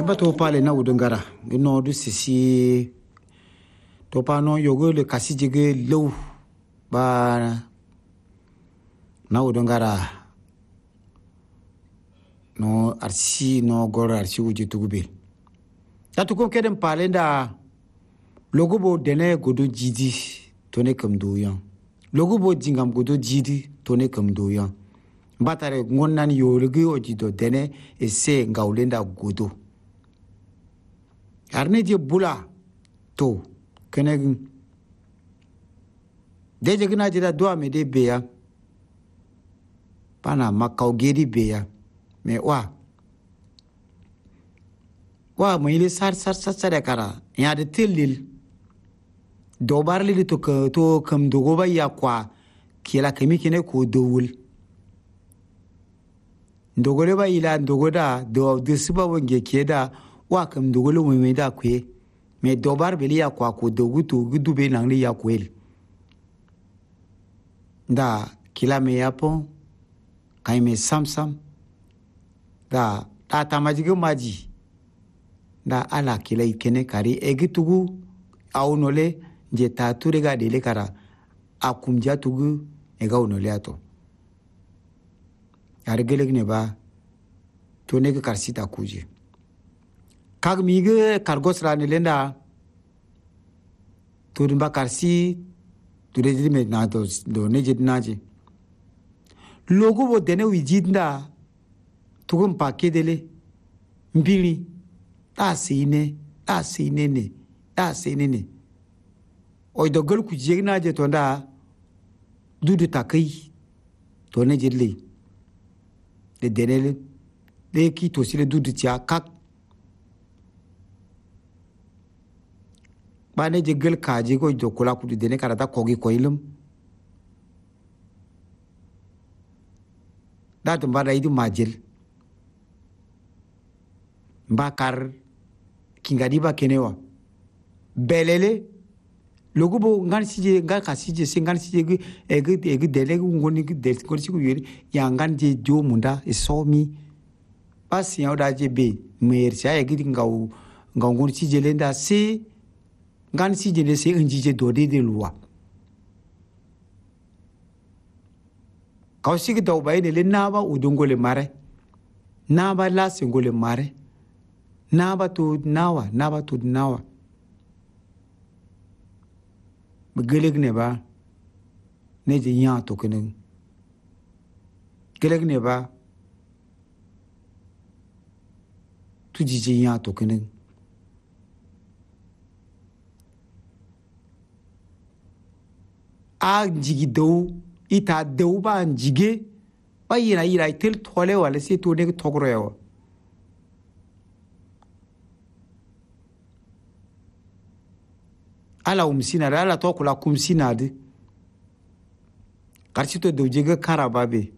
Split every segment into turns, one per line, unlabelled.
ba to pale na udungara no du sisi to pa no yogo le kasi jige low ba na udungara no arsi no gor arsi uji tugube tatu ko kedem pale nda logo bo dene godo jidi tone kam doyan logo bo jingam godo jidi tone kam doyan batare ngonnan yorigi ojido dene ese ngaulenda godo arne je bula to kene deje gina jida doa me de beya pana makau gedi beya me wa mo ile sar de kara ya de tilil dobar li to kam dogo ba ya kwa kila kemi kene ko dowul ndogole ba ila ndogoda do disiba wonge keda wa kam dogole we da kwe me dobar beli ya kwa ko dogu to gudu be nang ya kwel da kila me yapo kai me samsam da tamajigo maji da ala kila ikene kari egitugu aunole je tature ga dele kara akumja tugu ega unole ato argeleg ne ba to ne ka karsita kuje kag mige kargos rani lenda to dimba karsi to de me na to do ne jid naji logo bo dene wijinda to gum pakedele mbili ta sine ne oy do gol ku jegna je to nda dudu takai to ne jidle de denele de ki to sile dudu tia kak bane je gel kaje ko do kula ku de ne karata kogi koilum da to bada idu majel mbakar kingadi ba kenewa belele logubo ngan sije ngal kasije singan sije ege dele ngoni del ko siku yeri ya ngan je jo munda e somi pas ya da je be mer cha ege ngau ngoni sije lenda se ngan sije ne se njije do de luwa kausigi do bay ne le naba udungole mare naba la singole mare naba to nawa geleg ne ba ne je yan to kene geleg ne ba tu ji je yan to kene a jigi do ita do ba jige ba ira tel tole wala se to ne to gro yo ala umsina ala to kula kumsina de karchito do jega karababe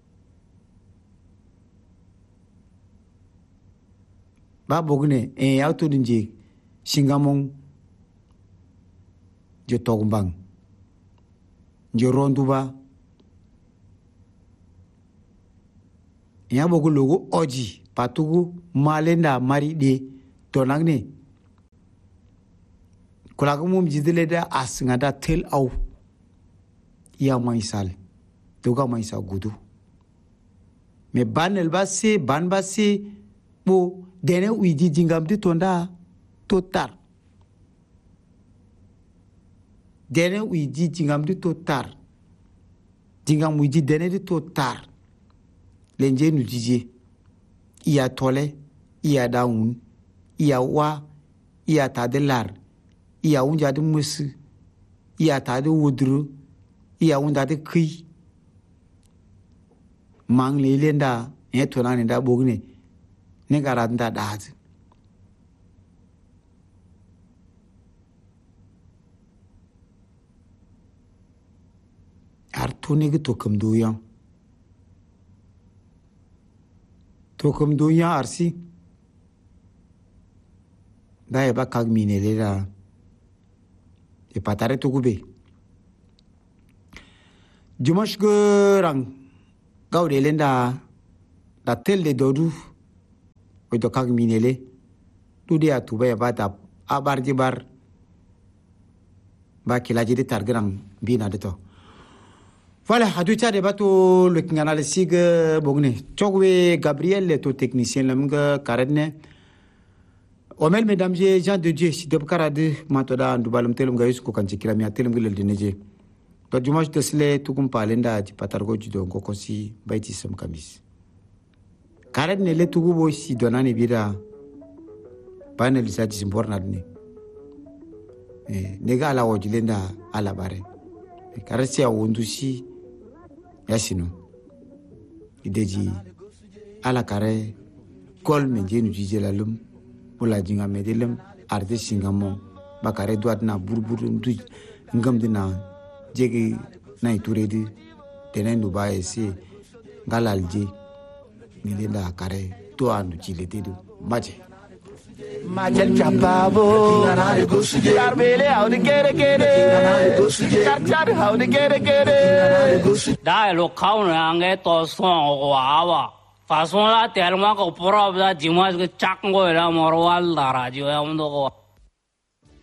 ba bogne auto dinje singamong je togumbang je ronduba ya bogu logo oji patugu malenda mari de tonagne kula ko mum jidele da asnga da tel au ya maisal doga maisa gudu me banel basse ban basse bo dene uidi jingam di tonda totar dene uidi jingam di totar jingam uidi dene di totar lenje nu jije iya tole iya daun iya wa iya tadelar iya unja de musu iya ta de wudru iya unda de ki mang le lenda to na nda bogne ne garanda daz artu ne to kam duyan arsi da e ba kag minele la e patare to gube jumash gerang gaude lenda da tel de dodu o to kag minele tude a tuba ya bata abar jibar ba kilaji de targrang bina de to voilà hadu cha de bato le kinganal sig bogne chogwe Gabriel to technicien lamga karadne omel mesdames et gens de Dieu si de karade matoda ndubalum telum gayus ko kanci kilami atelum gilel dineje to dimanche de sle tukum palenda ti patargo judo ko kosi bayti sam kamis karadne le tugu bo si donane bida panel sa ci bornadne nega ala wojilenda ala bare karasi a wondusi yasino ideji ala kare kol menjenu jijelalum pula jinga medelem arde singamo bakare doat na burbur ndu ngam dina jegi na ituredi tenen du ba ese galalje milenda kare to andu jilete du maje Majel Chapavo, Carbele, how to get it, Carchar, how to get it.
Dialogue count and to song or hour. Fasola, tell me, go for up that Jimas get chuck and go around or all the radio.